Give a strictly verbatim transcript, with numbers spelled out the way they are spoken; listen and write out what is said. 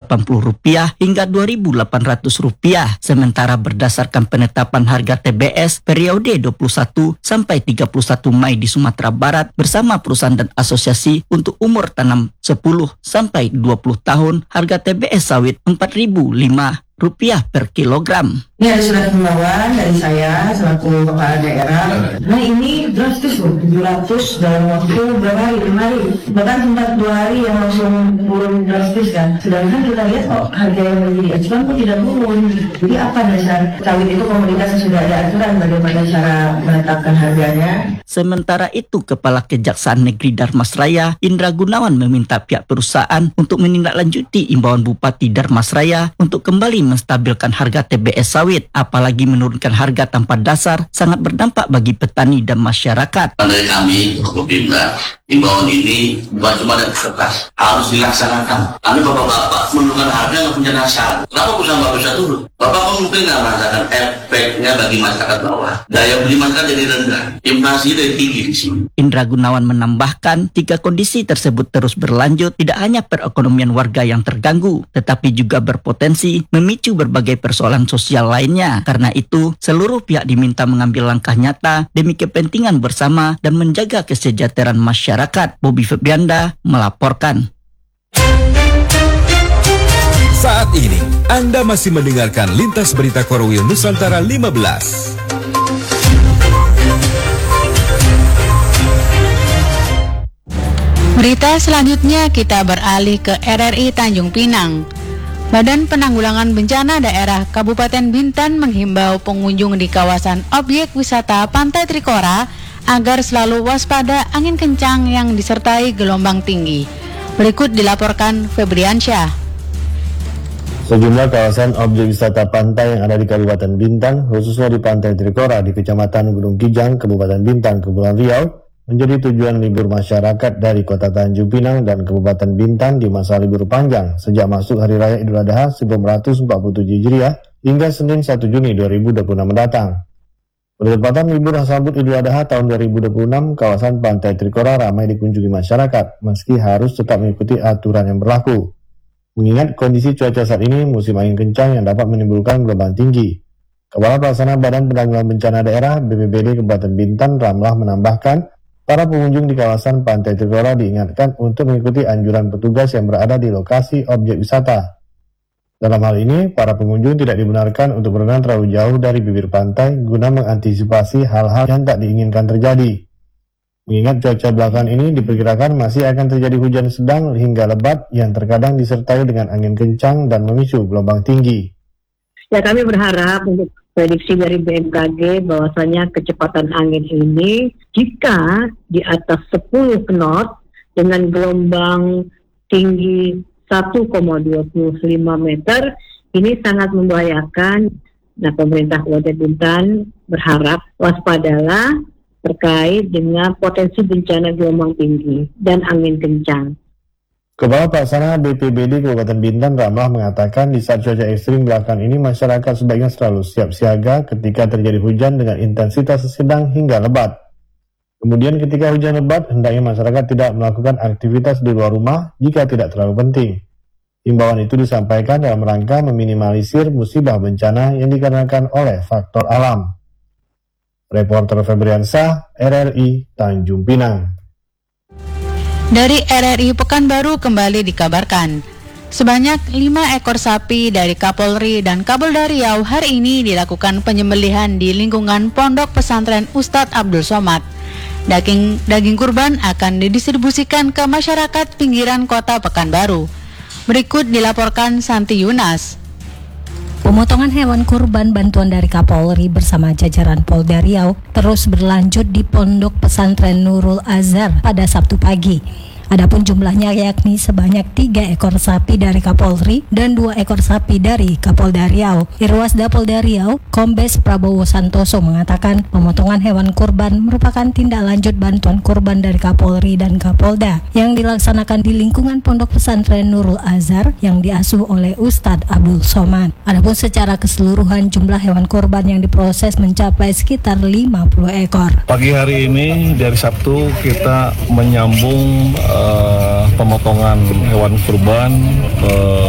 delapan puluh rupiah hingga dua ribu delapan ratus rupiah. Sementara berdasarkan penetapan harga T B S periode dua puluh satu sampai tiga puluh satu Mei di Sumatera Barat bersama perusahaan dan asosiasi untuk umur tanam sepuluh sampai dua puluh tahun, harga T B S sawit empat ribu lima rupiah per kilogram. Ini ada surat himbauan dari saya selaku kepala daerah. Nah ini drastis loh, tujuh ratus dalam waktu berapa hari? lima hari. Bahkan sempat dua hari yang langsung turun drastis kan. Sedangkan kita lihat kok harga yang menjadi acuan kok tidak turun. Jadi apa dasar sawit itu komoditas sudah ada aturan bagaimana cara menetapkan harganya? Sementara itu, Kepala Kejaksaan Negeri Darmasraya, Indra Gunawan, meminta pihak perusahaan untuk menindaklanjuti imbauan Bupati Darmasraya untuk kembali menstabilkan harga T B S sawit. Apalagi menurunkan harga tanpa dasar sangat berdampak bagi petani dan masyarakat. Dari kami, Kopimda, imbauan ini bukan cuma dari kertas, harus dilaksanakan. Kami bapak-bapak menurunkan harga nggak punya dasar. Kenapa perusahaan nggak bisa turun? Bapak kok mungkin nggak merasakan efeknya bagi masyarakat bawah. Daya beli masyarakat jadi rendah, inflasi jadi tinggi di sini. Indra Gunawan menambahkan, jika kondisi tersebut terus berlanjut, tidak hanya perekonomian warga yang terganggu, tetapi juga berpotensi memicu berbagai persoalan sosial lainnya. Karena itu, seluruh pihak diminta mengambil langkah nyata demi kepentingan bersama dan menjaga kesejahteraan masyarakat. Bobby Febrianda melaporkan. Saat ini, Anda masih mendengarkan Lintas Berita Korwil Nusantara lima belas. Berita selanjutnya kita beralih ke R R I Tanjung Pinang. Badan Penanggulangan Bencana Daerah Kabupaten Bintan menghimbau pengunjung di kawasan objek wisata Pantai Trikora agar selalu waspada angin kencang yang disertai gelombang tinggi. Berikut dilaporkan Febriansyah. Sejumlah kawasan objek wisata pantai yang ada di Kabupaten Bintan, khususnya di Pantai Trikora di Kecamatan Gunung Kijang, Kabupaten Bintan, Kepulauan Riau, menjadi tujuan libur masyarakat dari Kota Tanjung Pinang dan Kabupaten Bintan di masa libur panjang sejak masuk Hari Raya Idul Adha seribu empat ratus empat puluh tujuh Hijriah hingga Senin satu Juni dua ribu dua puluh enam mendatang. Bertepatan libur sambut Idul Adha tahun dua ribu dua puluh enam, kawasan Pantai Trikora ramai dikunjungi masyarakat, meski harus tetap mengikuti aturan yang berlaku. Mengingat kondisi cuaca saat ini musim angin kencang yang dapat menimbulkan gelombang tinggi. Kepala Pelaksana Badan Penanggulangan Bencana Daerah B P B D Kabupaten Bintan, Ramlah, menambahkan, para pengunjung di kawasan Pantai Trikora diingatkan untuk mengikuti anjuran petugas yang berada di lokasi objek wisata. Dalam hal ini, para pengunjung tidak dibenarkan untuk berenang terlalu jauh dari bibir pantai guna mengantisipasi hal-hal yang tak diinginkan terjadi. Mengingat cuaca belakangan ini diperkirakan masih akan terjadi hujan sedang hingga lebat yang terkadang disertai dengan angin kencang dan memicu gelombang tinggi. Ya, kami berharap untuk prediksi dari B M K G bahwasanya kecepatan angin ini jika di atas sepuluh knot dengan gelombang tinggi satu koma dua lima meter ini sangat membahayakan. Nah, pemerintah Kabupaten Bintan berharap waspadalah terkait dengan potensi bencana gelombang tinggi dan angin kencang. Kepala Pelaksana B P B D Kabupaten Bintan, Ramlah, mengatakan di saat cuaca ekstrim belakangan ini masyarakat sebaiknya selalu siap siaga ketika terjadi hujan dengan intensitas sedang hingga lebat. Kemudian ketika hujan lebat, hendaknya masyarakat tidak melakukan aktivitas di luar rumah jika tidak terlalu penting. Himbauan itu disampaikan dalam rangka meminimalisir musibah bencana yang dikarenakan oleh faktor alam. Reporter Febriansyah, R R I Tanjung Pinang. Dari R R I Pekanbaru kembali dikabarkan, sebanyak lima ekor sapi dari Kapolri dan Kapolda Riau hari ini dilakukan penyembelihan di lingkungan Pondok Pesantren Ustadz Abdul Somad. Daging daging kurban akan didistribusikan ke masyarakat pinggiran kota Pekanbaru. Berikut dilaporkan Santi Yunas. Pemotongan hewan kurban bantuan dari Kapolri bersama jajaran Polda Riau terus berlanjut di Pondok Pesantren Nurul Azhar pada Sabtu pagi. Adapun jumlahnya yakni sebanyak tiga ekor sapi dari Kapolri dan dua ekor sapi dari Kapolda Riau. Irwasda Polda Riau, Kombes Prabowo Santoso mengatakan pemotongan hewan kurban merupakan tindak lanjut bantuan kurban dari Kapolri dan Kapolda yang dilaksanakan di lingkungan Pondok Pesantren Nurul Azhar yang diasuh oleh Ustadz Abdul Somad. Adapun secara keseluruhan jumlah hewan kurban yang diproses mencapai sekitar lima puluh ekor. Pagi hari ini dari Sabtu kita menyambung uh, pemotongan hewan kurban uh,